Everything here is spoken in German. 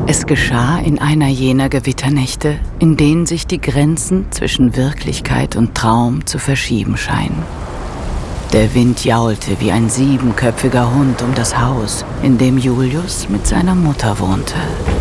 Es geschah in einer jener Gewitternächte, in denen sich die Grenzen zwischen Wirklichkeit und Traum zu verschieben scheinen. Der Wind jaulte wie ein 7-köpfiger Hund um das Haus, in dem Julius mit seiner Mutter wohnte.